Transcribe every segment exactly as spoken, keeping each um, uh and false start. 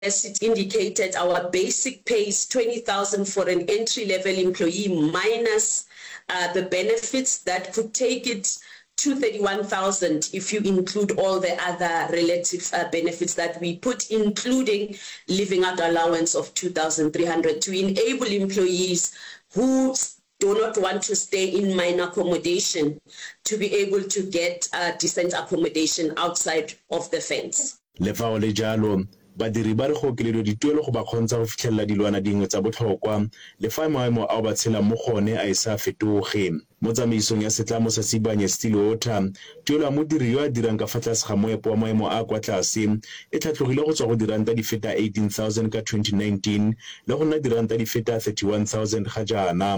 as it indicated, our basic pay is twenty thousand for an entry-level employee minus uh, the benefits that could take it to thirty-one thousand if you include all the other relative uh, benefits that we put, including living out allowance of two thousand three hundred to enable employees who do not want to stay in minor accommodation to be able to get uh, decent accommodation outside of the fence. Le fa o le jalo badiri ba re go kelelo dituelo go ba kgontsha go fitlhella dilwana dingwe tsa botlhokwa le fa maemo a ba tshela mo gone a isa fetoge mo tsamaisong ya setlamo sa Sibanye Stillwater tuelo a modiri yo a dirang ka fa tlase ga moepo wa maemo a kwa tlase e tlhatlhogile go tswa go diranta di feta eighteen thousand ka twenty nineteen le go nna diranta di feta thirty-one thousand ga jaana.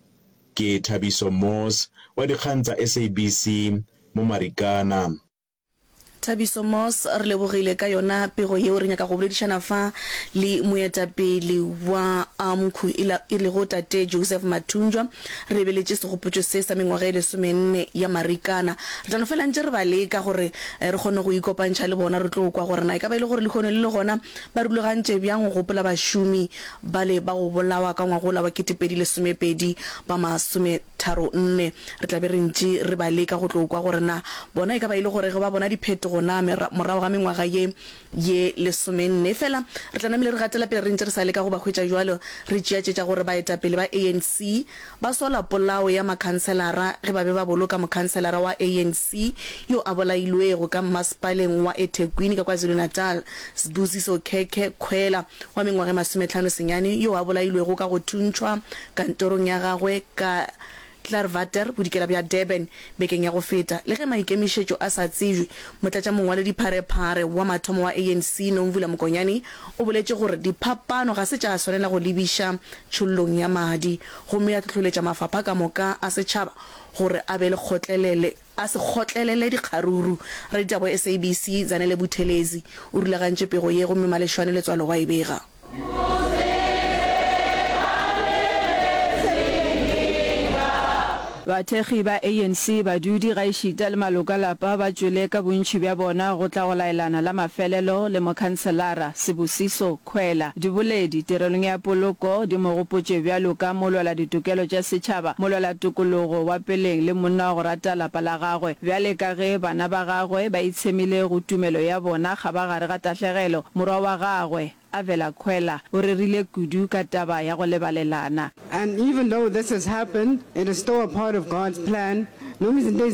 Ke Thabiso Moss wa dikgang tsa S A B C mo Marikana. Thabiso Moss re lebogile ka yona pego yeo re nyaka go boledišana fa le moetapele wa AMCU e le go tate Joseph Mathunjwa re beletše segopotšo se sa mengwaga e lesomenne ya Marikana re tla no fela ntše re ba leka gore re kgone go ikopantšha le bona re tlo kwa gore na e ka ba ile gore le kgone le le gona ba rulagantše bjang go gopola bašomi ba le ba go bolawa ka ngwagola wa ketepedi lesomepedi ba masometharo-nne re tla be re ntše re ba leka go tlo kwa gore na bona e ka ba ile gore ge ba bona diphetogo na morago ga mengwaga ye ye lesomenne fela re tla namile re gatela pele re ntse re sa leka go ba hwetša jwalo re tšeatšetša gore ba etapele ba A N C ba sola polao ya makhanselara ge ba be ba boloka mokhanselara wa A N C yo a bolailwego ka masepaleng wa eThekwini ka KwaZulu-Natal Sibusiso Khekhe Khwela wa mengwaga masomehlano senyane yo a bolailwego ka go thuntšhwa kantorong ya gagwe ka Clarvater bodikela bja Durban bekeng ya go feta le ge maikemišetšo a sa tsejwe motlatša mongwe le dipharephare wa mathomo wa A N C Nomvula Mokonyane o boletše gore diphapano ga se tša swanela go lebiša tšhollong ya madi gomme a tlholetša mafapha ka moka a setšhaba gore a be le kgotlelele a se kgotlelele dikgaruru re ditabo S A B C Zanele Buthelezi o rulagantše pego ye gomme malešwane letswalo wa e bega. Bathegi ba A N C ba dudi ga ishita le malokalapa ba tšwele ka bontši bja bona go tla go laelana la mafelelo le mokhanselara Sibusiso Khwela diboledi tirelong ya poloko di mogopotše bjalo ka molwela ditokelo tša setšhaba molwela tokologo wa peleng le monna go rata lapa la gagwe bjale ka ge bana ba gagwe ba itshemile go tumelo ya bona ga ba gare ga tahlegelo morwa wa gagwe Avela Khwela o rerile kudu ka taba ya go lebalelana. And even though this has happened, it is still a part of God's plan. We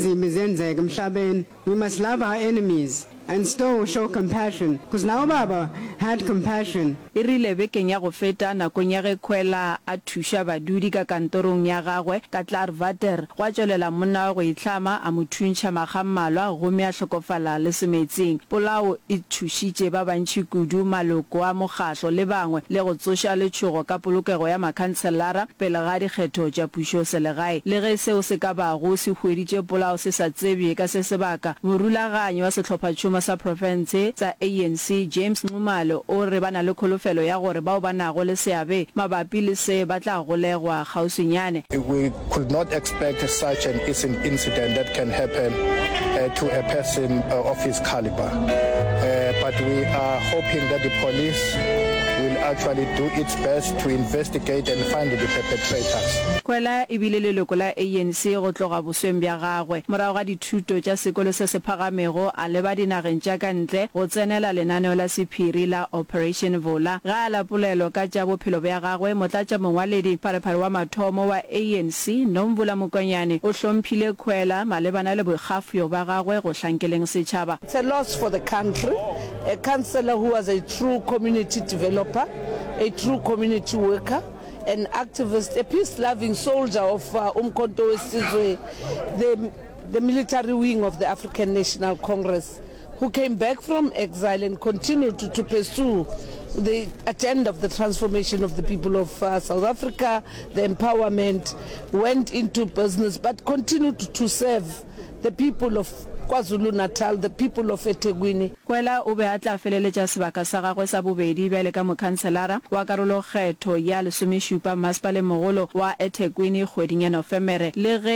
must love our enemies and still show compassion, because now Baba had compassion. Irile bekeng ya go feta nakong ya ge Khwela a thuša badudi ka kantorong ya gagwe ka Clarvater go tšwelela monna go itlhama a mo thuntšha magammalwa gomme a hlokofala le semetseng polao e thušitše ba bantši kudu maloko a mokgatlo le bangwe le go tsoša letšhogo ka polokego ya makhanselara pele ga dikgetho tša pušo selegae le ge seo se ka bago se hweditše polao se sa tsebje ka se sebaka morulaganyi wa sehlophatšhomo sa province tsa A N C James Nxumalo o re bana le kholofelo ya gore bao ba nago le seabe mabapi le se ba tla golegwa gausinyane. We could not expect such an incident that can happen uh, to a person uh, of his caliber, uh, but we are hoping that the police will actually do its best to investigate and find the perpetrators. Khwela e bile leloko la A N C go tloga bosweng bja gagwe morago ga dithuto tša sekolo se se phagamego a leba dinageng tša ka ntle go tsenela lenaneo la sephiri la Operation Vola ga a lapolelo ka tša bophelo bja gagwe motlatša mongwaledi pharephare wa mathomo wa A N C Nomvula Mokonyane o hlomphile Khwela malebana le boikgafio ba gagwe go hlankeleng setšhaba. It's a loss for the country, a councillor who was a true community developer, a true community worker, an activist, a peace-loving soldier of uh, Umkhonto weSizwe, the, the military wing of the African National Congress, who came back from exile and continued to, to pursue the agenda of the transformation of the people of uh, South Africa, the empowerment, went into business, but continued to, to serve the people of KwaZulu-Natal, the people of eThekwini. Khwela o be a tla feleletša sebaka sa gagwe sa bobedi bjale ka mokhanselara wa karolo kgetho ya lesomešupa masepale mogolo wa eThekwini kgweding ya Nofemere le ge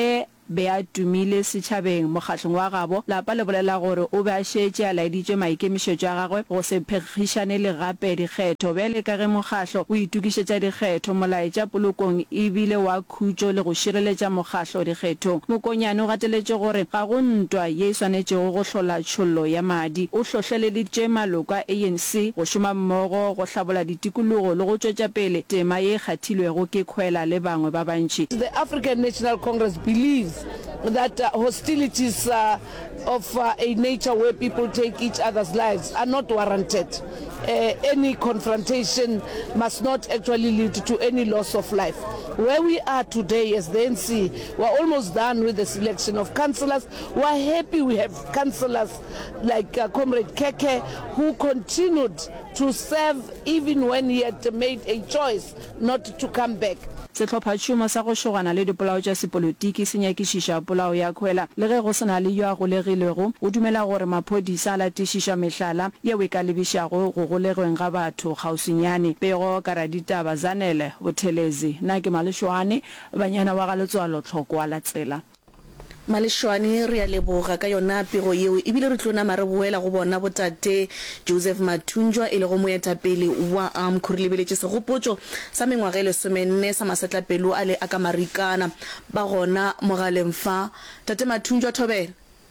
be a tumile setšhabeng mokgatlong wa gabo lapa le bolela gore o be a šetše a laeditše maikemišetšo a gagwe go se phegišane le gape dikgetho bjale ka ge mokgatlo o itukišetša dikgetho molaetša polokong ebile wa khutšo le go šireletša mokgatlo dikgethong. Mokonyane o gateletše gore ga go ntwa ye e swanetšego go hlola tšhollo ya madi. O hlohleleditše maloko a A N C go šoma mmogo go hlabola ditikologo le go tšwetša pele tema ye kgathilwego ke khwela le bangwe ba bantši. The African National Congress believes that uh, hostilities uh, of uh, a nature where people take each other's lives are not warranted. Uh, any confrontation must not actually lead to any loss of life. Where we are today as the N C, we're almost done with the selection of councillors. We're happy we have councillors like uh, Comrade Keke, who continued to serve even when he had made a choice not to come back. Setlhophatšhomo sa go šogana le dipolao tša sepolotiki se nyakišiša polao ya khwela le ge go sena le yo a golegilego o dumela gore maphodisa a latišiša mehlala yeo e ka lebišago go golegweng ga batho kgauswinyane. Pego ka ra ditaba Zanele Bothelezi nna ke Malešwane banyana wa ga Letswalo Tlhoko wa Latsela. Malešwane re a leboga ka yona pego yeo ebile re tlona mare boela go bona botate Joseph Mathunjwa e le go moetapele wa AMCU re lebeletše segopotšo sa mengwaga e lesomenne sa masetlapelo a le a ka marikana ba gona mogaleng fa. Tate Mathunjwa thobela.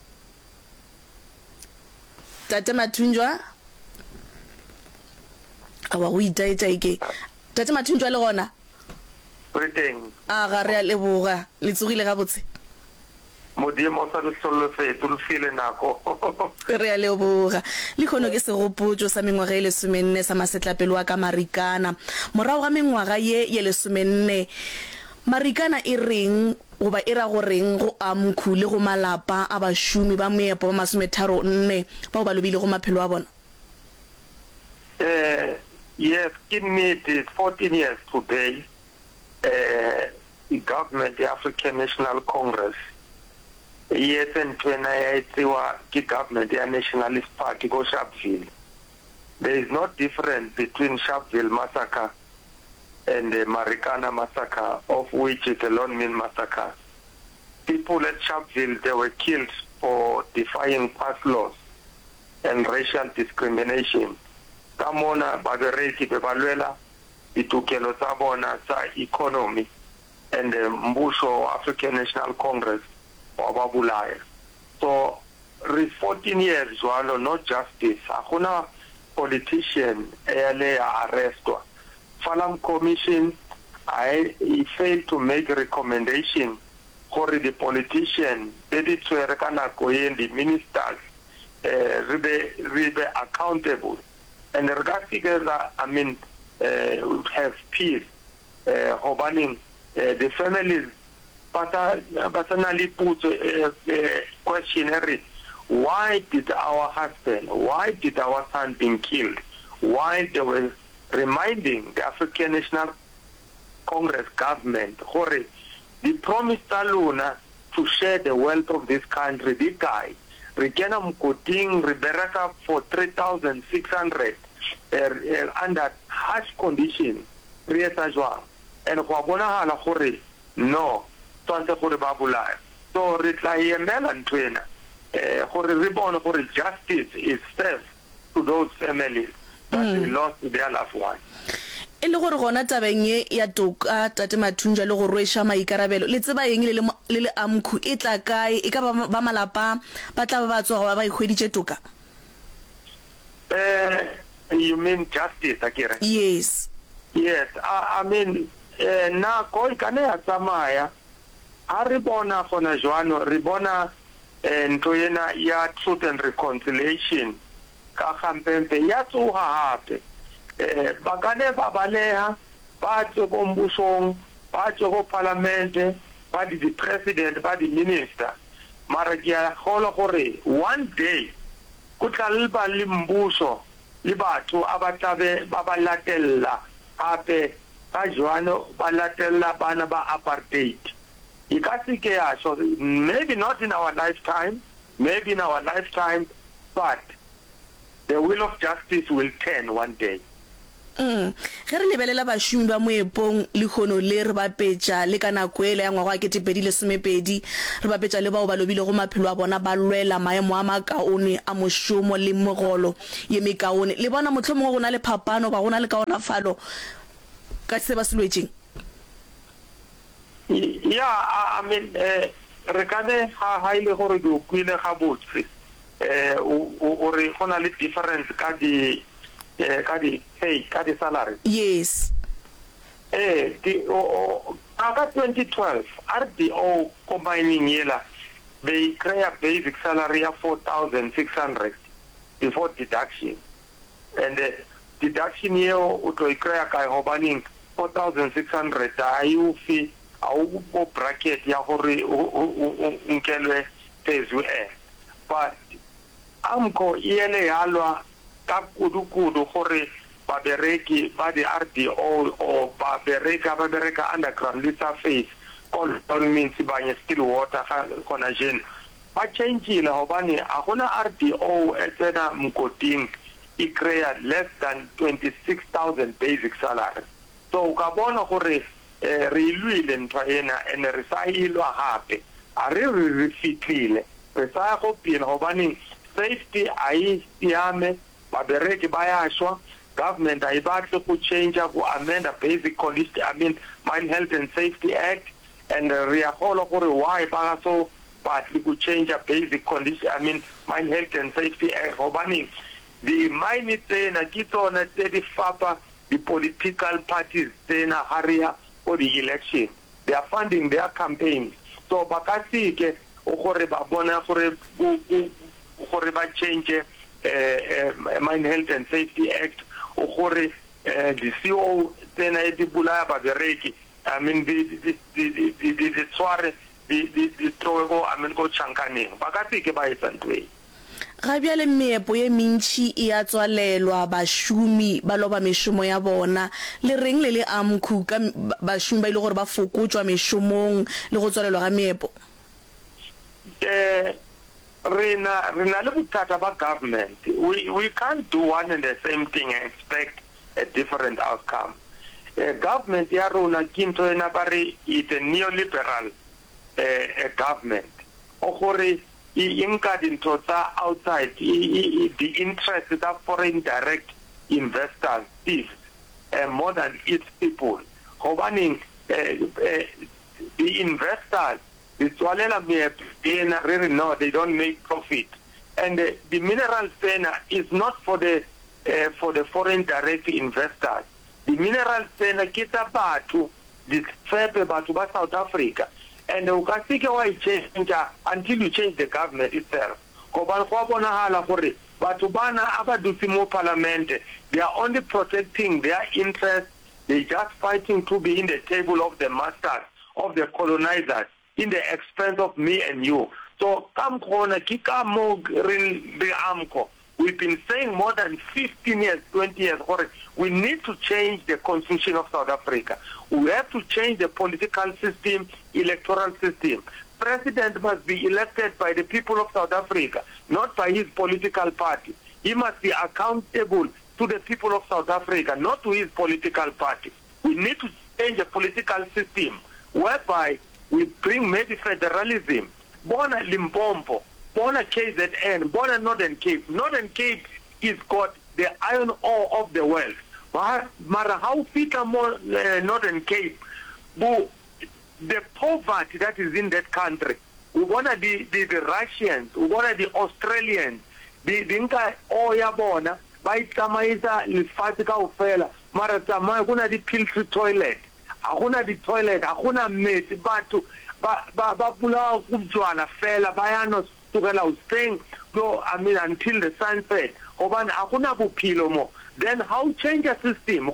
Tate Mathunjwa awa o itaetša ike. Tate Mathunjwa le gona re teng a ga re a leboga le tsogile gabotse. Modimo sa le solofetse le file nako re a leboga le khono ke segopotšo sa mengwaga e lesomenne sa masetlapelo a ka marikana morago ga mengwaga ye ye lesomenne marikana e reng goba e ra go reng go AMCU le go malapa a bašomi ba meepo ba masometharo nne bao ba lobile go maphelo a bona. eh yes ke nnete fourteen years today uh, the government, the African National Congress, yes, and when I the government, the Nationalist Party, go Sharpeville. There is no difference between Sharpeville massacre and the Marikana massacre, of which is a Lone Mill massacre. People at Sharpeville, they were killed for defying past laws and racial discrimination. Kamona babereki bebalwela itukelo tsa bona tsa economy and the Mbusho African National Congress wababulaya. So re fourteen years jwalo no justice. Akuna politician ele arrestwa. Falam Commission I he failed to make a recommendation for the politician dedi tswere kana ko the ministers eh ribe ribe accountable. And regarding I mean, uh, have peace. Uh, uh, the families personally put a, a questionnaire. Why did our husband, why did our son being killed? Why they were reminding the African National Congress government, the promised Luna to share the wealth of this country, this guy, Regena Mkoting, Riberaka for three thousand six hundred. Uh, uh, under harsh conditions, and Wabona Hore, no, Tante Hore Babula. So, Ritla Melan Trainer, Hore Ribbon for justice is served to those families that mm. lost their loved ones. E le gore gona tabeng ye ya toka Tate Mathunjwa le go rwesha maikarabelo le tseba eng le le AMCU e tla kae e ka ba malapa ba tla ba tswa ba ikhweditše toka. Eh You mean justice, Akira? Yes. Yes, I, I mean, uh, na ko ikane ya tsamaya a re bona gona jwano re bona ntho ena ya truth and reconciliation ka gampempe ya tsoga gape eh ba kane ba baleha ba tso go mbusong ba tso go parliament ba di president ba di minister mara ya gola gore one day go tla le ba le mbuso le batho abatlabe ba ba latella ape ka jwano ba latella bana ba apartheid. Ikasike ya so maybe not in our lifetime, maybe in our lifetime, but the will of justice will turn one day. Mm. Ge re lebelela bašomi ba moepong le kgono le re bapetša le ka nako ele ya ngwaga wa ketepedi le somepedi re bapetša le bao ba lobile go maphelo a bona ba lwela maemo a makaone a mošomo le mogolo ye mekaone le bona motlho mongwe go na le phapano ba gona le kaonafalo ka se ba se lwetšeng. Yeah, I mean eh re ka ne ha ha ile gore di kwile ga botse eh o re gona le difference ka di eh ka di pay ka di salary. Yes. Eh di o aka twenty twelve R D O combining yela they create basic salary of four thousand six hundred before deduction, and the deduction here o to create ka hobaning four thousand six hundred ayu fi au o bracket ya gore o nkelwe phezwe e but amko yele yalwa ka kudukudu gore babereki ba di R D O o babereka babereka underground le surface all means banye still water khona jene ba changeile hobane a gona R D O etsena mkoting I create less than twenty-six thousand basic salary, so ka bona gore re ilwile ntwa ena ene re sa ilwa hape a re re fitlile re sa go pila hobane safety ai siame babereki bayashwa government ai batle go change go amend a basic condition I mean Mine Health and Safety Act and re a gola gore why ba so batle go change a basic condition I mean Mine Health and Safety Act hobane the mine tsena ke tsona tse di fapa the political parties tsena haria for the election. They are funding their campaigns. So bakasi ke o gore ba bona gore gore ba change eh Mine Health and Safety Act o gore the C O tsena e di bulaya ba bereki I mean the the the the the sware the the the trogo I mean go chankaneng bakasi ke ba etsa ntwe ga bjale meepo ye mentši e a tswalelwa bašomi ba loba mešomo ya bona le reng le le amkhu ka bašomi ba ile gore ba fokotšwa mešomong le go tswalelwa ga meepo. eh rena rena le bothata ba government we we can't do one and the same thing and expect a different outcome. uh, government ya rona ke ntho ena ba re it's a neoliberal uh, government o gore inka dintho tsa outside the interest of foreign direct investors is uh, more than its people hobane uh, uh, the investors the swalela meena really no they don't make profit and uh, the mineral center is not for the uh, for the foreign direct investors. The mineral center kita batho the fepe batho ba South Africa. And you can see why change until you change the government itself. Koban kwa bona hala gore batho bana abadusi mo parliament they are only protecting their interests. They just fighting to be in the table of the masters of the colonizers in the expense of me and you. So come corner kika mo the amko. We've been saying more than fifteen years, twenty years, we need to change the constitution of South Africa. We have to change the political system, electoral system. President must be elected by the people of South Africa, not by his political party. He must be accountable to the people of South Africa, not to his political party. We need to change the political system whereby we bring maybe federalism. Bona Limpopo, Bona K Z N, Bona Northern Cape. Northern Cape is got the iron ore of the world. Mara how Peter more uh, Northern Cape, but the poverty that is in that country. We want the, the the Russians, we want the Australians, the the Inca oya bona, by tamaisa lifati ka ufela. Mara tamai kuna the filthy toilet, akuna the toilet, akuna mate, batu ba ba ba pula kumjwana fela bayano tukela staying no I mean until the sunset. Oban akuna bupilo mo. Then how change a system?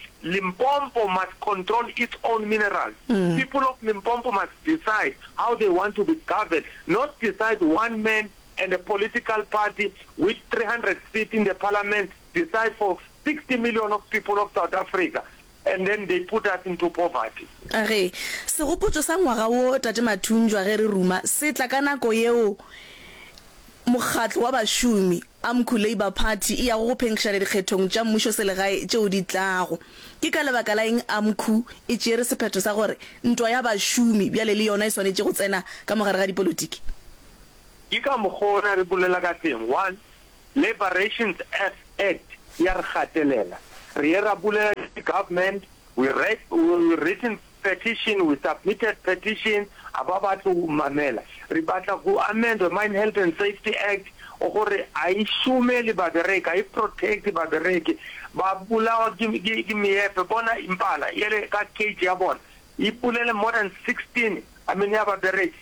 Limpopo must control its own minerals. Mm. People of Limpopo must decide how they want to be governed, not decide one man and a political party with three hundred seats in the parliament decide for sixty million of people of South Africa. And then they put us into poverty. Are se go potso sa ngwaga wo tate Mathunjwa ge re ruma se tla ka nako yeo mokgatlo wa bašomi AMCU Labour Party e ya go phenšana dikgethong tša mmušo selegae tšeo di tlago ke ka lebaka la eng AMCU e tšere sephetho sa gore ntwa ya bašomi bjale le yona e swanetše go tsena ka mogare ga dipolotiki? ke ka mokgona re bolela ka teng. One, Liberations Act ya re gatelela, re ra bolela government, we read we written petition, we submitted petition aba batho mamela re batla go amend the Mine Health and Safety Act o gore a isume le babereki a protect babereki ba bulawa ke meepe bona impala yele ka cage ya bona e pulele more than sixteen I mean ya babereki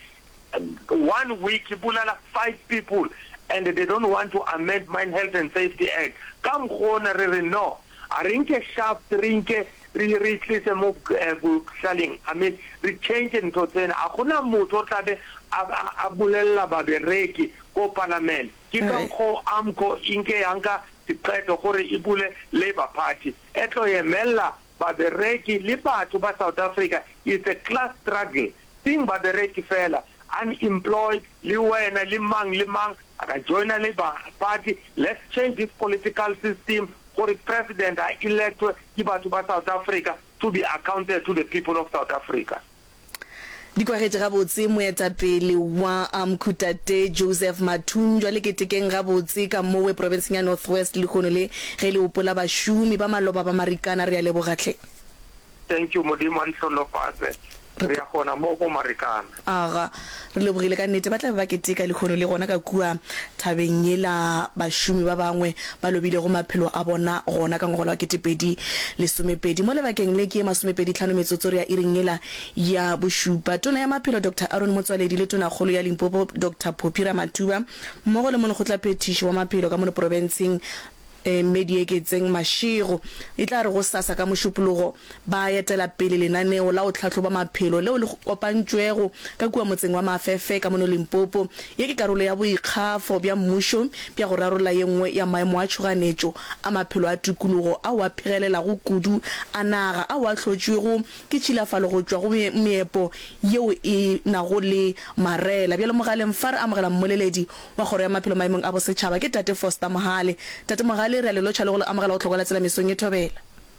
one week e bulala five people and they don't want to amend Mine Health and Safety Act. Come gona re re no a rinke sharp rinke re re tlise mo selling I mean re change into tsena a gona motho o tlabe a bulella babereki ko parliament ke ka go AMCU inke yanka diqeto gore e bule Labour Party etlo yemella babereki le batho ba South Africa is a class struggle thing babereki fela unemployed le wena le mang le mang aka join Labour Party. Let's change this political system for the president I elect ke batho ba South Africa to be accounted to the people of South Africa. Di kwa ga botse moetapele wa AMCU Tate Joseph Mathunjwa le ketekeng ga botse ka mo we province ya North West le khono le ge le opola bašomi ba maloba ba marikana re ya le bogatlhe. Thank you modimo ntlo fase re ya gona mo go marikana aga re le bogile ka nnete ba tla ba keteka le khono le gona ka kua thabeng yela bašomi ba bangwe ba lobile go maphelo a bona gona ka ngolo wa ketepedi le somepedi mo lebakeng le ke masomepedi tlhano metsotso re ya iringela ya boshupa tona ya maphelo Dr Aaron Motswaledi le tona kgolo ya Limpopo Dr Phopira Matuba mo go le mono go tla petition wa maphelo ka mo provinceng e medieketseng Mashego e tla re go sasa ka mošupologo ba etela pele lenaneo la o tlhatlhoba maphelo leo le kopantšwego ka kua motseng wa Mafefe ka mono Limpopo ye ke karolo ya boikgafo bja mmušo bja go rarolla ye nngwe ya maemo a tšhoganetšo a maphelo a tikologo a wa phigelela go kudu a naga a wa hlotšwego ke tšhilafalo go tšwa go meepo yeo e nago le marela bjalo mogaleng fa re amogela mmoleledi wa kgoro ya maphelo maemong a bosetšhaba ke Tate Foster Mohale. Tate Mohale re le lo tšhale go amogela go tlhokola tsela mesong e thobela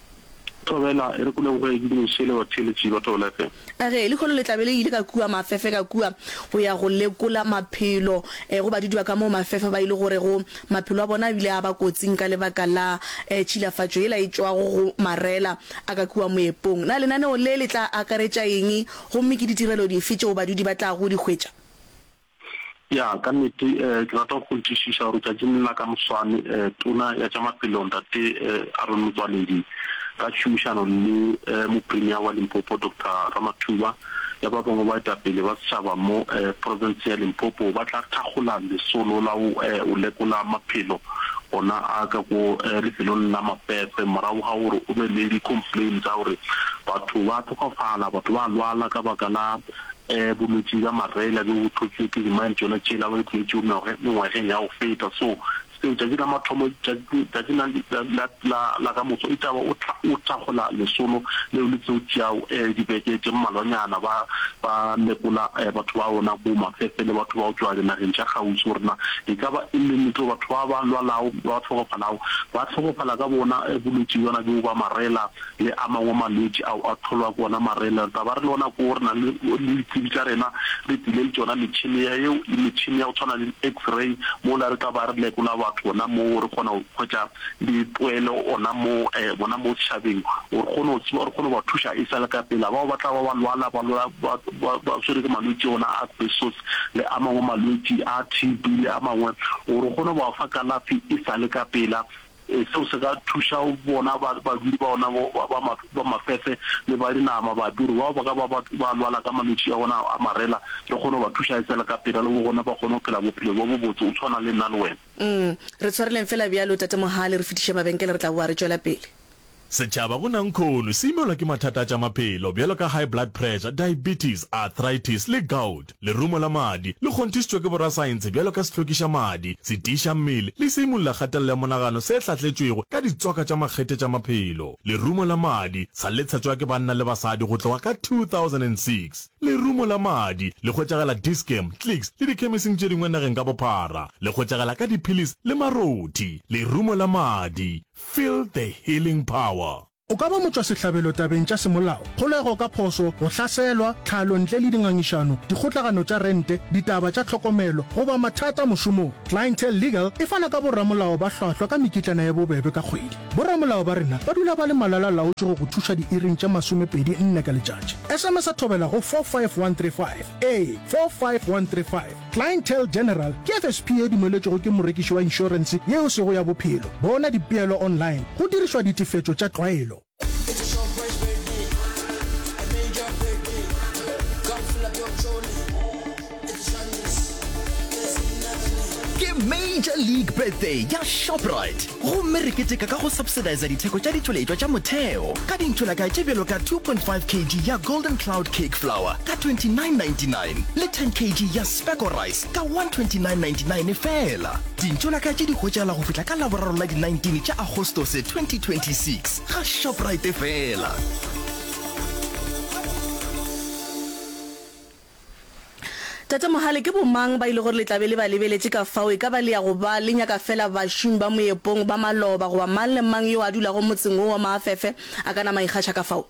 thobela e re kule go e dinšele wa theletši ba thola fe a ge le kholo le tlabele ile ka kua Mafefe ka kua go ya go lekola maphelo e go ba didiwa ka mo Mafefe ba ile gore go maphelo a bona bile a ba kotsing ka lebaka la tšhilafatšo e la e tšwa go marela a ka kua moepong na lenaneo le le tla akaretša eng gomme ke ditirelo dife tšeo badudi ba tla go di hwetša? ya ka nnete ke rata go tšhišiša gore tšatši nna ka moswane tona ya tša maphelo Ntate Aaron Motswaledi ka tšhomišano le mopremier wa Limpopo Dr Ramathuba ya ba bangwe ba etapele ba setšhaba mo province ya Limpopo ba tla thakgola lesolo la o lekola maphelo ona a ka go lefelong la Mafefe morago ga gore o be le di-complaints tsa gore batho ba tlhokafala batho ba lwala ka baka la eh bolwetse ba marela go tlhotswe ke dimane tsona tšela ba tlhotswe mo ngwageng ya go feta so se tša dira mathomo tša dina la la ka motho e taba o tšagola lesolo le le tseo tšao dibeke tše mmalwanyana ba ba lekola batho ba bona go Mafefe le batho ba o tswa dinageng tša gausi gore na e ka ba e le motho batho ba ba lwalao ba tlhokofalao ba tlhokofala ka bona bolwetse bona go ba marela le a mangwe malwetse ao a tlholwa bona marela ba ba re lona go gore na le tsa rena re tile le tsona metšhini ya eo metšhini ya go tshwana le x-ray mo la re ka ba re lekola batho bona mo re kgona go kgwetša dipoelo ona mo bona mo setšhabeng gore kgone go kgone ba thuša e sale ka pela bao ba tla ba ba lwala ba swere ke malwetse ona a asbestos le a mangwe malwetse a T B le a mangwe gore kgone ba fa kalafi e sale ka pela seo se ka thuša bona ba dudi ba ona ba Mafefe le ba dinama ba duru ba ba ka ba lwala ka malwetse a bona a marela le kgone ba thuša e sela ka pela le go bona ba kgone go phela bophelo bo bo botse o tshwana le nna le wena mm re tshwareleng fela bjalo Tate Mohale re fetiše mabenkele re tla boa re tšwela pele Setšhaba go nang khono se imelwa ke mathata tša maphelo bjalo ka high blood pressure, diabetes, arthritis le gout. Lerumo la madi le kgonthišitšwe ke borasaense bjalo ka sehlokiša madi, se tiiša mmele le se imolola kgatelelo ya monagano se hlatletšwego ka ditswaka tša makgete tša maphelo. Lerumo la madi sa le tshetšwa ke banna le basadi go tloga ka two thousand six. Lerumo la madi le hwetšagela Dischem, Clicks le dikhemising tše dingwe nageng ka bophara. Le hwetšagela ka diphilis le maroti. Lerumo la madi. Feel the healing power. O ka ba motswa sehlabelo tabeng tša semolao, kgolego ka phoso, go hlaselwa, tlhalo ntle le dingangišano, dikgotlagano tša rente, ditaba tša tlhokomelo, goba mathata mošomong. Clientele Legal e fana ka borramolao ba hlwahlwa ka mekitlana ya bobebe ka kgwedi. Borramolao ba rena ba dula ba le malala-laotše go go thuša diiring tša masomepedi nne ka letšatši. S M S a thobela go four five one three five, a four five one three five. Clientele General ke F S P e dumeletšego ke morekiši wa inšorense yeo sego ya bophelo. Bona dipeelo online go dirišwa ditifetšo tša tlwaelo. Major League Birthday ya Shoprite go mereketeka ka go subsidize ditheko tša ditšweletšwa tša motheo ka dintšholaga tše bjalo ka two point five kilograms ya Golden Cloud Cake Flour ka twenty-nine ninety-nine le ten kilograms ya Speckle Rice ka one twenty-nine ninety-nine fela. Dintšholaga tše di hwetšagala go fihla ka laboraro la di nineteen tša Agostose twenty twenty-six ga Shoprite fela. Tata Mohale ke bomang ba ile gore le tlabe le ba lebeletse ka fao e ka ba le ya go ba le nyaka fela bašomi ba moepong ba maloba go ba mang le mang yo a dula go motseng o wa Maafefe a kana maikgatša ka fao?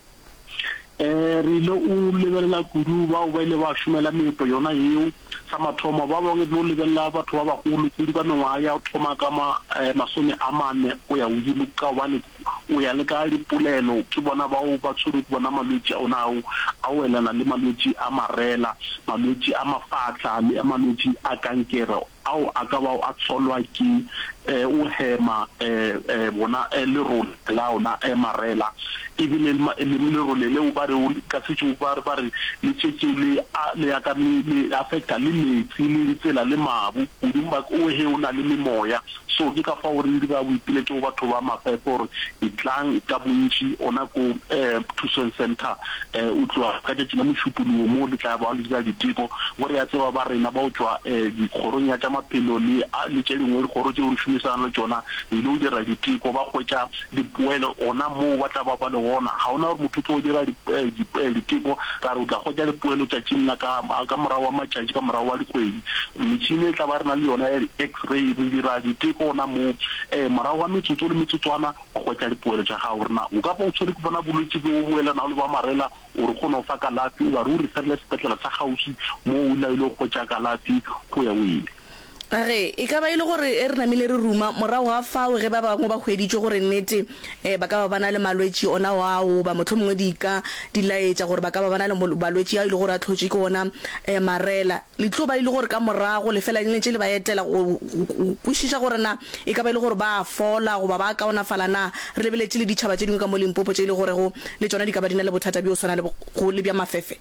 eh re lo o lebelela kudu ba o ba ile ba shumela meepo yona eo sa mathomo ba bangwe lo lebelela batho ba bagolo kudu ka mengwa ya thoma ka ma masome a mane o ya udimo ka one o ya le ka dipolelo ke bona ba o ba tshwere ke bona malwetse a ona ao a welana le malwetse a marela, malwetse a mafatla le malwetse a kankere ao a ka ba a tsholwa ke eh o hema eh bona le role la ona e marela ebile le role le o ba re o ka se tšo ba ba re le tšetse le le ya ka le affecta le metsi le tsela le mabu o dimba o he ona le memoya so ke ka fa o re di ba boipile tšo batho ba Maafefe gore itlang ka bontši ona ko eh Tucson Center eh o tloa ka tšena mošupologo mo le tla ba le dira diteko gore ya tseba ba rena ba o tswa eh dikgoronya tša maphelo le le tše dingwe dikgoro tšeo re šomisana le tšona le o dira diteko ba hwetša dipoelo ona mo ba tla ba ba le gona ga ona gore motho tlo dira diteko ka re o tla hwetša dipoelo tšatšing la ka morago wa matšatši ka morago wa dikgwedi metšhini e tla ba rena le yona ya di-x-ray re dira diteko ona mo um morago wa metsotso le metsotswana go hwetša dipoelo tša gago rena o ka pa o tshwere ke bona bolwetse bo o boelana le ba marela o re kgona go fa kalafi o ba re o re ferele sepetlela sa gausi mo o laile go hwetša kalafi go ya o ile. Are e ka ba ile gore e re namile re ruma morago ga fao ge ba bangwe ba hweditšwe gore nnete eh ba ka ba bana le malwetse ona wao ba motho mongwe di ka di laetša gore ba ka ba bana le balwetse ya ile gore a tlhotše ke ona eh marela le tlo ba ile gore ka morago le fela nnete le ba etela go kwišiša gore na e ka ba ile gore ba fola go ba ba ka ona falana re lebeletse le ditšhaba tše dingwe ka mo Limpopo tše ile gore go le tsona di ka ba dina le bothata bjo swana le go le bja Maafefe.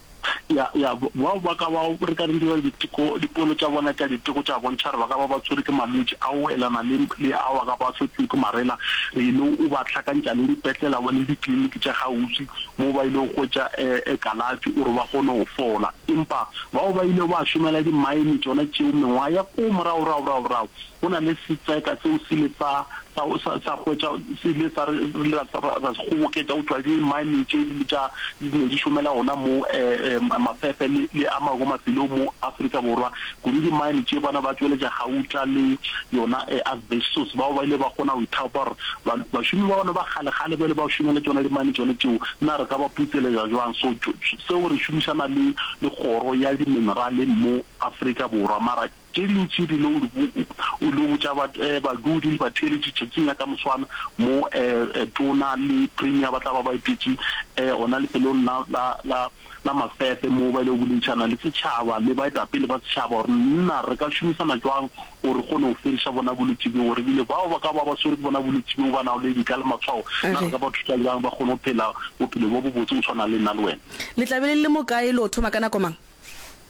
ya ya wa ba ka ba re ka dira diteko dipolo tša bona tša diteko tša bontšha re ba ka ba ba tshwere ke malwetse a o elana le le a wa ka ba tshwere ke marela re no o ba tlhakantša le dipetlela bone ditleliniki tša gausi mo ba ile go tša e kalafi o re ba gone go fola empa ba o ba ile ba šomela di mine tsona tšeo mengwa ya ko morao rao rao rao go na le setseka tseo se le tsa sa sa go tša se le sa re la ra go ke tša o tswa di mine tše tša di šomela ona mo Maafefe le a mago mafelo mo Afrika Borwa go di mine tše bana ba tsweletša gauta le yona asbestos ba ba ile ba gona go ithapa ba šomi ba bona ba gale gale ba le ba šomela tsona di mine tsone tšeo nna re ka ba putselela jwang so seo re šomišana le le kgoro ya diminerale mo Afrika Borwa mara ke dintši di lo o lo botša badudi le batheletši tšatšing ya ka moswana mo tona le premier ba tla ba ba ipetše ona lefelong la Maafefe mo ba ile go bolentšhana le setšhaba le baetapele ba setšhaba gore nna re ka šomisana jwang gore kgone go fediša bona bolwetse bjo gore bile bao ba ka ba ba swere ke bona bolwetse bjo ba nao le dika le matshwao nna re ka ba thusa jang ba kgone go phela bophelo bo bo botse go tshwana le nna le wena. Le tlabe le le mokae le o thoma ka nako mang?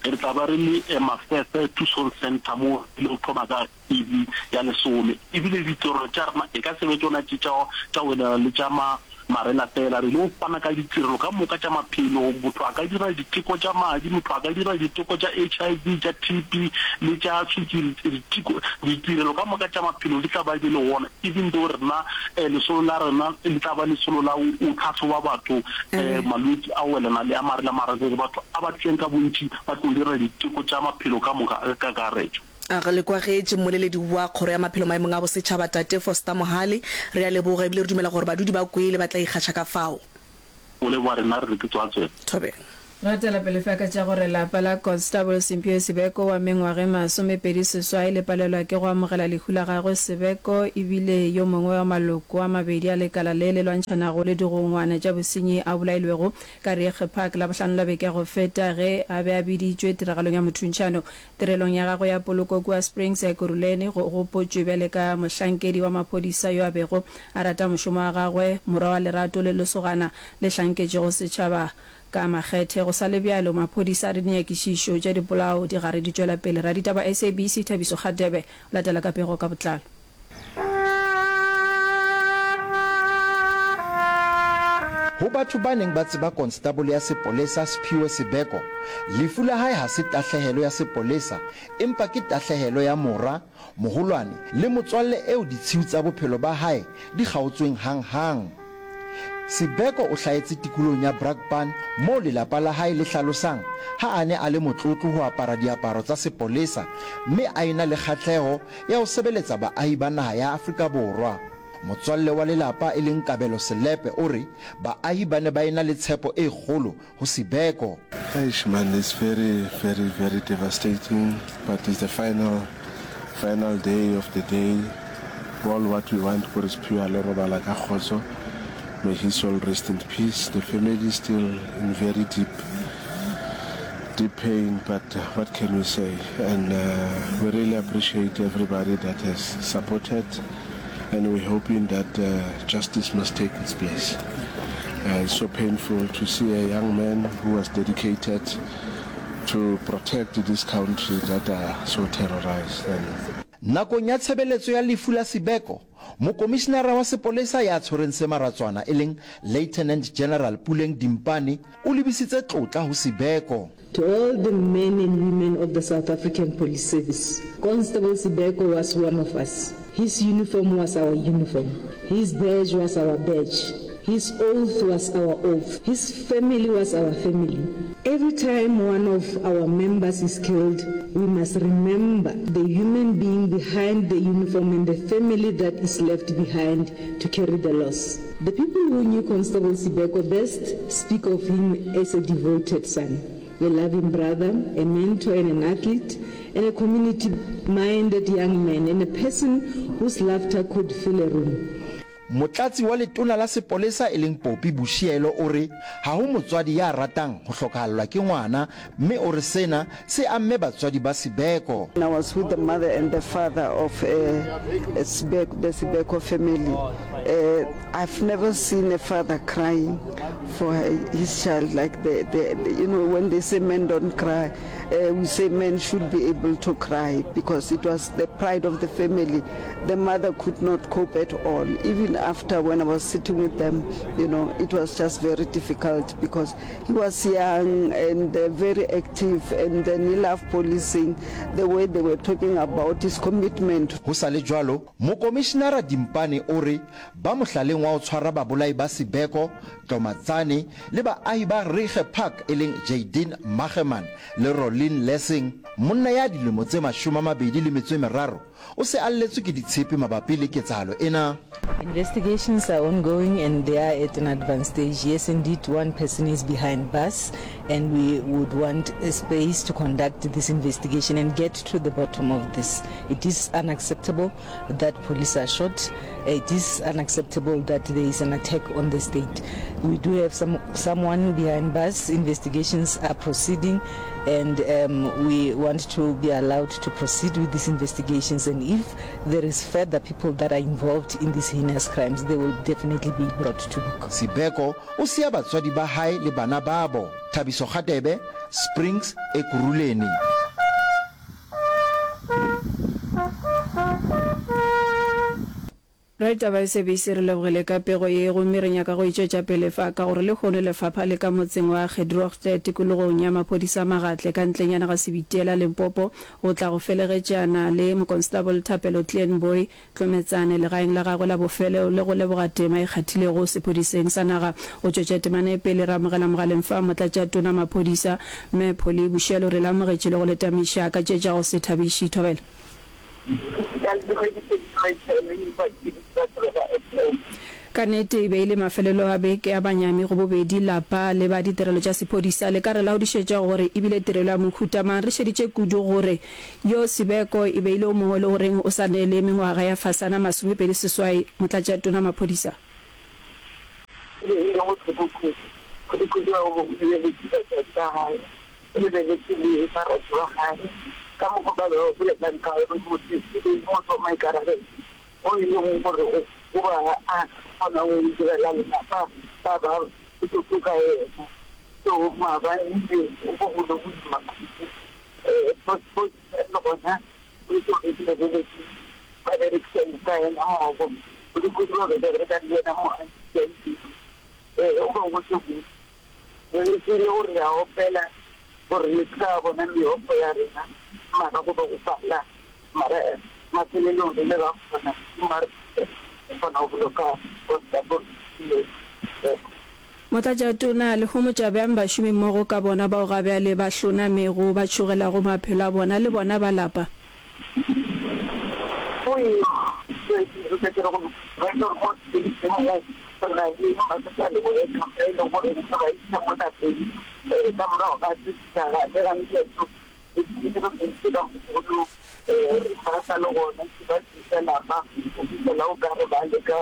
re tla ba re le Mafefe Tucson Center mo le o thoma ka ibi ya lesome ebile ditoro tsa rena e ka sebe tsona tsa tsa wena le tsa ma marela fela re lo fana ka ditirelo ka moka tsa maphelo motho a ka dira diteko tsa madi motho a ka dira diteko tsa H I V tsa T B le tsa tswikiri diteko ditirelo ka moka tsa maphelo di tla ba di le wona even though rena le solo la rena le tla ba le solo la o tlhatso ba batho eh malwetse a wela na le a marela marela batho a ba tseng ka bontsi ba tlo dira diteko tsa maphelo ka moka ka ka retso a re le kwa getse moleledi wa kgoro ya maphelo maemong a bosetšhaba Tate Foster Mohale re a leboga ebile re dumela gore badudi ba kwele ba tla ikgatsha ka fao o le wa rena re ke tswatswe thobe Ratela pele fa ka tsa gore lapa la Constable Simphiwe Sebeko wa mengwage masomepedi seswai le palelwa ke go amogela lehula gagwe Sebeko ebile yo mongwe wa maloko a mabedi a lekala le le lwantshana go le digongwana tša bosenyi a bolailwego ka Riege Park la bohlano la beke go feta ge a be a biditšwe tiragalong ya mothuntšhano tirelong ya gagwe ya poloko kwa Springs ya Kuruleni go gopotšwe bjale ka mohlankedi wa maphodisa yo a bego a rata mošomo wa gagwe morwa wa lerato le lesogana le hlanketšego setšhaba ka makgethe go sa le bjalo maphodisa a re dinyakišišo tša dipolao di gare di tšwela pele ra ditaba S A B C Thabiso Kgadebe latela ka pego ka botlalo ho batho ba neng ba tseba constable ya sepolesa Simphiwe Sebeko lefu la hae ha se tahlehelo ya sepolesa empa ke tahlehelo ya mora moholwane le motswalle eo ditshiu tsa bophelo ba hae di kgaotsweng hang hang Sebeko o hlaetse tikolong ya Brakpan mo lelapa la hae le hlalosang ha a ne a le motlotlo ho apara diaparo tsa sepolesa mme a ena le kgatlhego ya ho sebeletsa baahi ba naha ya Afrika Borwa motswalle wa lelapa e leng Kabelo Selepe o re baahi ba ne ba ena le tshepo e kgolo ho Sebeko. Eish man, it's very very very devastating, but it's the final final day of the day. All what we want for is pure Robala ka khotso. May his soul rest in peace. The family is still in very deep, deep pain, but uh, what can we say? And uh, we really appreciate everybody that has supported, and we're hoping that uh, justice must take its place. Uh, it's so painful to see a young man who was dedicated to protect this country that are so terrorized. And nakong ya tshebeletso ya lefu la Sebeko mokomishenara wa sepolesa ya tshwereng semaratswana e leng Lieutenant General Puleng Dimpane o lebisitse tlotla ho Sebeko. To all the men and women of the South African Police Service, Constable Sebeko was one of us. His uniform was our uniform. His badge was our badge. His oath was our oath. His family was our family. Every time one of our members is killed, we must remember the human being behind the uniform and the family that is left behind to carry the loss. The people who knew Constable Sebeko best speak of him as a devoted son, a loving brother, a mentor and an athlete, and a community-minded young man, and a person whose laughter could fill a room. Motlatsi wa letona la sepolesa e leng Popi Bushielo o re ha ho motswadi ya ratang ho hlokahallwa ke ngwana mme o re sena se amme batswadi ba Sebeko. I was with the mother and the father of uh, Sebeko, the Sebeko family. Uh, I've never seen a father crying for his child like the, the, the you know when they say men don't cry, uh, we say men should be able to cry because it was the pride of the family. The mother could not cope at all. Even after when I was sitting with them, you know, it was just very difficult because he was young and uh, very active, and then he loved policing, the way they were talking about his commitment. Ho sa le jwalo mokomishenara Dimpane o re ba mohlaleng wa o tshwara babolai ba Sebeko Tomatsane le baahi ba Riege Park e leng Jaden Mageman le Rolin Lessing monna ya dilemo tse mashome a mabedi le metso e meraro o se a lletswe ke ditshepe mabapi le ketsahalo ena. Investigations are ongoing and they are at an advanced stage. Yes, indeed, one person is behind bars, and we would want a space to conduct this investigation and get to the bottom of this. It is unacceptable that police are shot. It is unacceptable that there is an attack on the state. We do have some someone behind bars. Investigations are proceeding, and um, we want to be allowed to proceed with these investigations crimes, and if there is further people that are involved in these heinous crimes, they will definitely be brought to book. Sibeko o sia batswadi ba hae le bana babo. Thabiso Khatebe, Springs Ekuruleni. Right ba se be se re lebogele ka pego ye go mirenya ka go itšetša pele fa ka gore le gone lefapha le ka motseng wa Gedroogte tikologong ya maphodisa Magatle ka ntlenyana ga Sebitiela Limpopo go tla go felegetšana le moconstable Thapelo Cleanboy Tlometsane le gaeng la gagwe la bofelo le go leboga tema e kgathile go sephodiseng sa naga o tšetša temane pele ra mogela mogaleng fa motlatša tona maphodisa me Pholi Bushelo re la mogetše le go letamiša ka tšetša go se thabiši Thobela. Ka nnete e be ile mafelelo a beke a banyami go bobedi lapa le ba ditirelo tša sephodisa le ka re laodišetša gore e bile tirelo ya mokhutamang re šeditše kudu gore yo Sibeko e be ile o mongwe le goreng o sa neele mengwaga ya fasana masomepedi seswai motlatša tona maphodisa. Ka mo ba lo bule ban ka o mo ti ti mo to mai kara re o ni mo mo ro o ba a ona o ni re la na pa pa ba tu tu ka e to ma ba ni o ko mo do ma e po po no ko na o to e ti de de ba de ke ta en a o ko o ku ro de de ta ni na mo e o ko mo tu e ti lo re a o pela por le ka bona mi o po ya re na mara go go pala mara matele no de le ba na mara bona go ka o ta bo motlatša tona le go motša bjang bašomi mmogo ka bona bao ga bja le ba hlona mego ba tšhogela go maphelo a bona le bona ba lapa para luego no se va a hacer la más de la otra vale que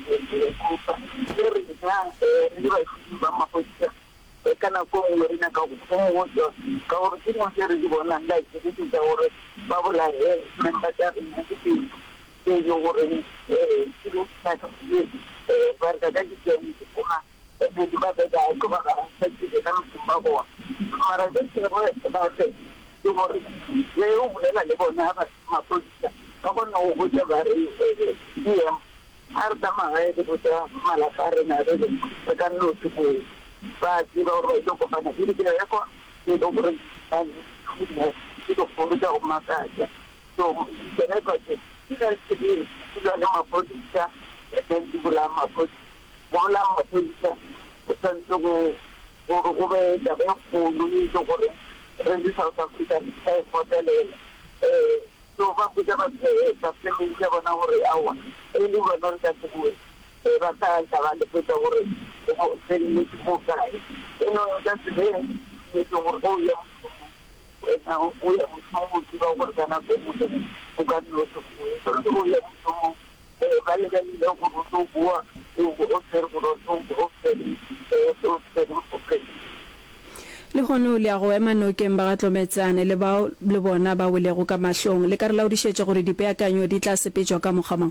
vamos pues kana ko morina ka ko mo yo ka o ri mo se ri bona ndai ke ti ta ore ba bola e menta ta ni ti ke yo ore ni e ti lo sa ka e ba da da ki ni ko ha e di ba da ko ba ka ti ke na ba ko mara de se ba ba te yo ore le o bolela le bona ba ma polisa ka bona o go ja ba re e ya har da ma e de buta mala fare na de ka no tu ba di ba ro do ko bana di di ya ko di do ro an di do ko da o ma ta ya so de ne ko ti di ka ti di di la ma polisa e ten di bula ma ko wala ma polisa tan do go go go be da ba ko ni do ko re di South Africa e hotel e so va ku ja ba e ta se mi ja bona hore awa e ni ba non ta ku e ba ta ta ba le ko hore o se ni ko ka e no da se be ni to hore o ya e na o ya mo mo ti ba ko ta na ko mo ko ka no to ko ya mo e ba le ga ni lo ko to bua e o ser ko to o se e to se ko ke le gone le ya go ema nokeng ba ga Tlometsane le ba le bona ba wele go ka mahlong le ka re laodišetše gore dipeakanyo di tla sepetšwa ka mokgamang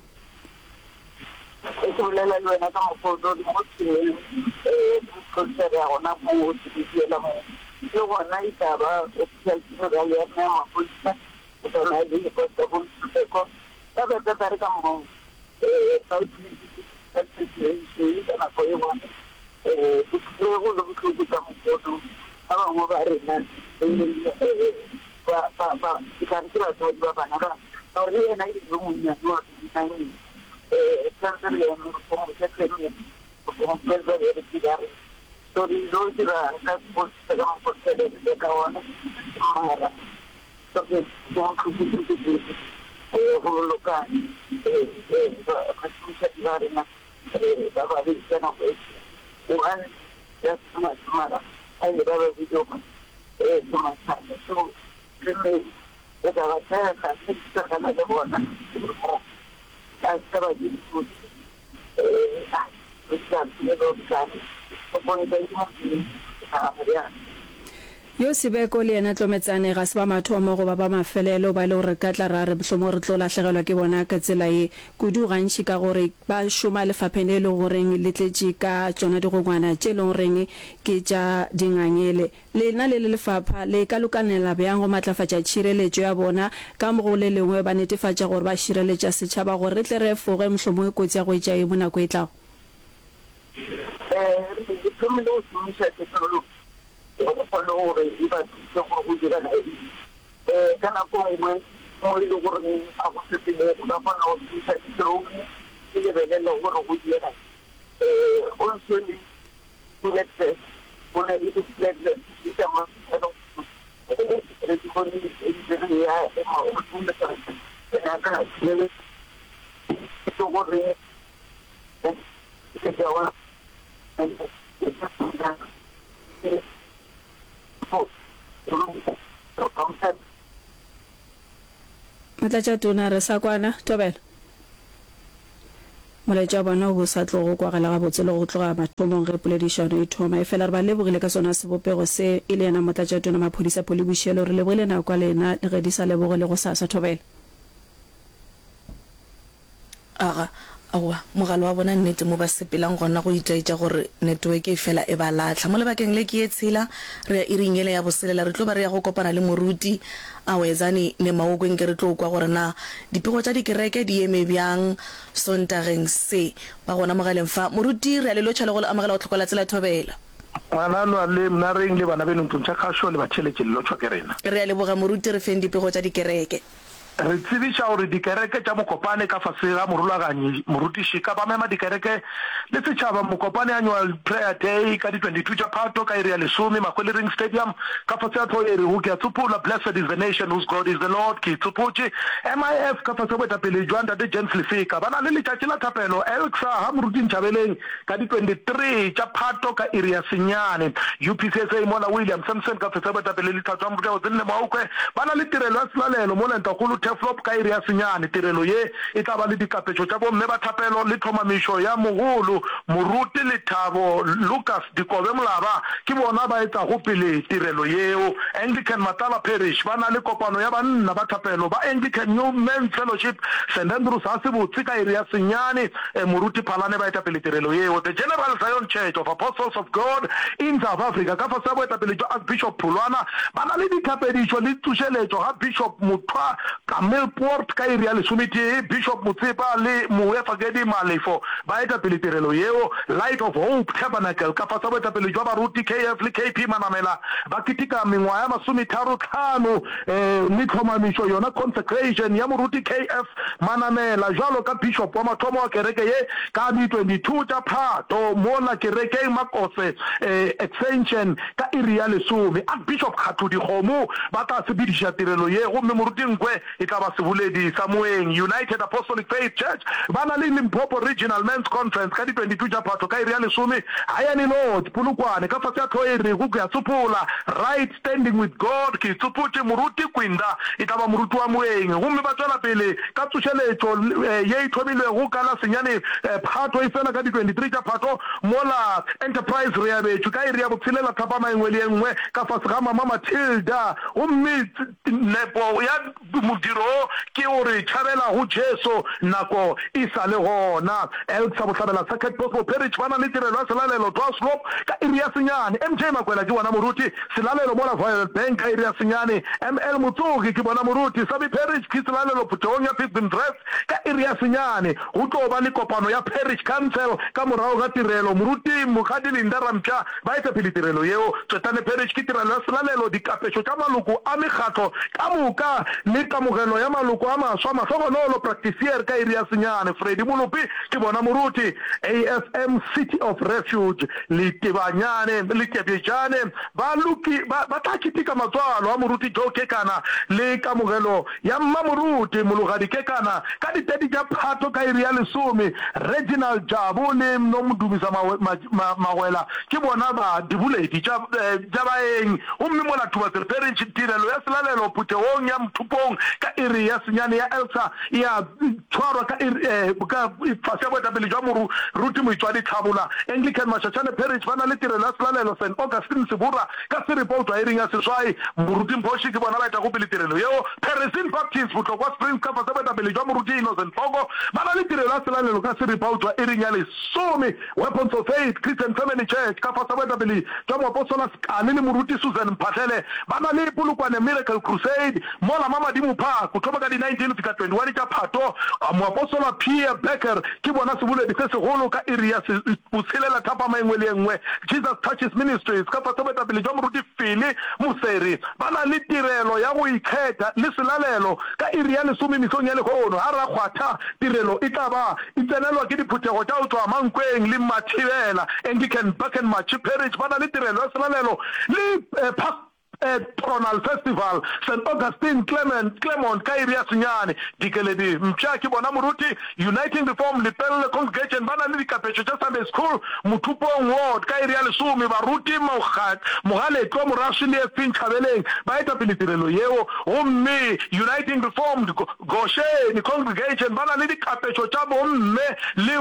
e ke bolela le wena ka mofodo di mo tshele e ko tsere ya gona mo di diela mo le gona e tla ba official general ya ma polisa o tsona le ko tsa go tseko ba ba ba re ka mo e sa di ka tsetse ka na ko e gona e ke go lo go ka mo aba mo ba re na ba ba ba ka ntira to ba ba na ba no re na i mo nya no na ni eh tanto le mo ko se ke ni ko mo pe ba re ti dar to ri do ti ra ka po se ka mo se de ka wa mara to ke mo ku ku ku ku eh ko lo ka eh eh ba ka su se dar na eh ba ba ri se na ko o an ya ma mara ai da ba video eh kuma ta so ne da ba ta ta ta ta na da bona ta ta ba di ku eh ta ta ne do ta ko ne da ma ta ya yo Sebeko le ena Tlometsane ga se ba mathomo go ba ba mafelelo ba le gore ka tla ra re bhlomo re tlo lahlegelwa ke bona ka tsela e kudu gantši ka gore ba šoma lefapheng le goreng le tletše ka tsona digongwana tše leng reng ke tša dingangele lena le lefapha le ka lokanela bjang go matlafatša tšhireletšo ya bona ka mogo le lengwe ba netefatša gore ba šireletša setšhaba gore re tle re foge mohlomong e kotsi ya go etša e mo nako e tlago follow even go dira na eh kana go ngwe mo le go re a go se teng go ba bona go tsaya ditro ke le bele lo go go dira eh also ni to let the go le it let the sistema no re di go ni e ya e ma o tunda ka na ka le to go re ke jawa Matlatša tona re sa kwana Tobela molaetša bona o sa tlo go kwagela ga botse le go tloga mathomong ge poledišano e thoma e fela re ba lebogile ka sona sebopego se e le yena motlatša tona maphodisa Poli Bošelo re lebogile nako le ena le ge di sa leboge le go sasa Tobela aga awa mogalo wa bona nnete mo ba sepelang gona go itaetša gore network e fela e ba latlha mo lebakeng le ke e tshela re ya iringele ya boselela re tlo ba re ya go kopana le moruti a wezane le maokeng ke re tlo kwa gore na dipego tša dikereke di eme bjang sontageng se ba gona mogaleng fa moruti re a le lotšha le go amogela go tlhokola tsela Thobela ngwanano le mna reng le bana beno ntšha kgašo le batšheletse le lotšwa ke rena re a leboga moruti re feng dipego tša dikereke re tsibiša gore dikereke tša mokopane ka fase ga morulaganyi morutiši ka ba mema dikereke le setšhaba mokopane annual prayer day ka di twenty-two tša phato ka area lesome Makwele Ring Stadium ka fase ya tlo ere go ke a tsopola blessed is the nation whose God is the Lord ke tsopotše M I F ka fase boetapele jwa ntate James Lefika ba na le letšatši la thapelo Elksa ha moruti Ntšhabeleng ka di twenty-three tša phato ka area Senyane U P C S A mola William Samson ka fase boetapele le tlhatswa moruti o tsenne maokwe ba na le tirelo ya selalelo mo lentakgolo Teflop ka area Senyane tirelo ye e tla ba le dikapetšo tša bomme ba thapelo le thomamišo ya mogolo moruti Lethabo Lucas Dikobe Molaba ke bona ba etsa go pele tirelo yeo Anglican Matala Parish ba na le kopano ya banna ba thapelo ba Anglican New Men's Fellowship Saint Andrews a se botse ka area Senyane moruti Phalane ba eta pele tirelo yeo the General Zion Church of Apostles of God in South Africa ka fasa bo eta pele jwa Archbishop Phulwana ba na le dikapedišo le tšušeletšo ga Bishop Muthwa Kamel Port ka area lesomete Bishop Motsepa le Moefagedi Malefo ba eta pele tirelo yeo Light of Hope Tabernacle ka fasa bo eta pele jwa baruti K F le K P Manamela ba kitika mengwa ya masome tharo tlhano eh le tlhomamišo yona consecration ya moruti K F Manamela jalo ka Bishop wa mathomo wa kereke ye ka di twenty-two tša phato mola kereke Makose eh extension ka area lesome Archbishop Khathudi Khomo ba tla se bidiša tirelo ye go mme moruti nkwe e tla ba se boledi Samoeng United Apostolic Faith Church ba na le Limpopo Regional Men's Conference ka di twenty-two tša phato ka area lesome Hayani Lord Polokwane ka fase ya tloere go ya tsopola right standing with God ke tsopotše moruti Kwinda e tla ba moruti wa moeng go mme ba tswela pele ka tsošeletšo ye e thomilwego ka la Senyane phato e fela ka di twenty-three tša phato mola Enterprise re ya betšwe ka area botshelela thapama engwe le engwe ka fase ga Mama Matilda go mme nepo ya modiro ke gore tšhabela go Jesu nako e sa le gona Elksa bohlabela Circuit Gospel Parish ba na le tirelo ya selalelo Dwaslop ka area Senyane M J Makwela ke bona moruti selalelo mola Violet Bank ka area Senyane M L Motsogi ke bona moruti Sabi Parish ke selalelo Putong ya Fifth Dress ka area Senyane go tlo ba le kopano ya Parish Council ka morago ga tirelo moruti Mokgadi Linda Ramcha ba etsa pele tirelo yeo Tsotane Parish ke tirelo ya selalelo dikapetšo tša maloko a mekgatlo ka moka le kamogelo ya maloko a maswa mahlogonolo practitioner ka area Senyane Freddy Molopi ke bona moruti A F M City of Refuge le Tebanyane le Tebejane ba luki ba tla kitika matswalo a moruti Jo Kekana le kamogelo ya mmamoruti mologadi Kekana ka di thirty tša phato ka area lesome Reginald Jabu le nomdumisa Mawela ke bona ba dibuledi tša baeng gomme mola thuba tirelo ya selalelo Puteong ya Mthupong ka iri ya senyane ya Elsa ya tshwarwa ka iri ka fase bo tabele jwa moru ruti moitswadi Thabula Anglican Mashashane Parish bana le tirelo ya selalelo Saint Augustine Sebura ka se report wa iring ya seswai moruti Mposhi ke bona ba eta go pele tirelo yeo Peresin Baptist Botlokwa Springs ka fase bo tabele jwa moruti Innocent Fogo bana le tirelo ya selalelo ka se report wa iring ya lesome Weapons of Faith Christian Family Church ka fase bo tabele jwa mo apostola Skani le moruti Susan Mphatlele bana le Polokwane Miracle Crusade mola mama di mupha kuthoma ka di nineteen fika twenty-one tsa phato mo apostola Pierre Becker ke bona se bule di se segolo ka area se buselela thapa maengwe le engwe Jesus Touches Ministries ka fa sebeta pele jwa moruti Fili Museri bana le tirelo ya go ikhetha le selalelo ka area le some misong ya le gono a ra khwatha tirelo e tla ba itsenelwa ke diphuthego tsa utswa mankweng le mathibela Anglican Bucken Match Parish bana le tirelo ya selalelo le Tronal Festival Saint Augustine Clement Clement Kairia Sunyane dikeledi mchaki bona muruti Uniting Reform Lepelle Congregation bana le dikapecho tsa Sunday School Mutupo Ward Kairia lesumi baruti moghat mogale tlo morashi le Finchabeleng ba eta pilitirelo yeo omme Uniting Reformed Goshen Congregation bana le dikapecho tsa bomme le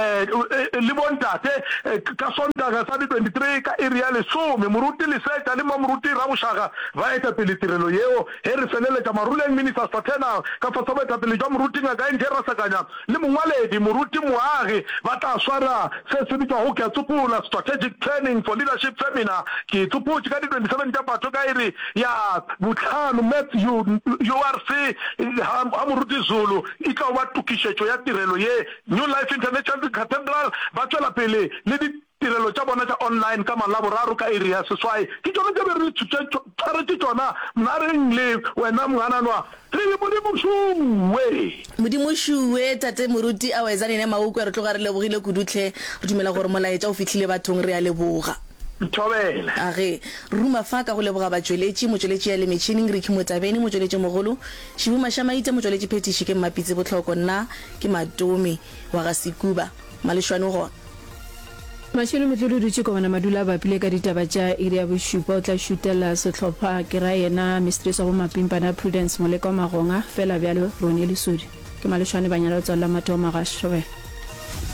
le bontate ka Sondaga sa twenty-three ka area lesumi muruti le seta le muruti Ramusha va eta pele tirelo yeo he re felele ka maruleng minister Statena ka fa sobeta pele jwa moruti nga ga intera sakanya le mongwaledi moruti moagi ba tla swara se se bitwa ho ke tsupula strategic planning for leadership seminar ke tsuputi ka di twenty-seven tsa batho ka iri ya butlhano Matthew U R C ha moruti Zulu e tla ba tukishetso ya tirelo ye New Life International Cathedral ba tswela pele le di tirelo tsa bona tsa online ka malaboraro ka area seswai ke tsone tse re tsare tsona mnareng le wena mngananwa re le modimoshuwe modimoshuwe tate moruti a wezane ne mauko re tloga re lebogile kudutlhe re dumela gore molaetsa o fitlhile bathong re a leboga Tobela age ruma fa ka go leboga batsweletši motsweletši ya le metšhining re khimotabeni motsweletši mogolo Shibuma Shamaite motsweletši phetiši ke mapitse botlhoko nna ke Matomi wa ga Sekuba maleshwane go Mashelo motlolo dutse ko bona madula ba pile ka ditaba tša area boshupa o tla shutela setlhopha ke ra yena mistress wa mapimpana Prudence Moleko Magonga fela bjalo rone le sudi ke maleshwane banyala tswalla matoma ga shobela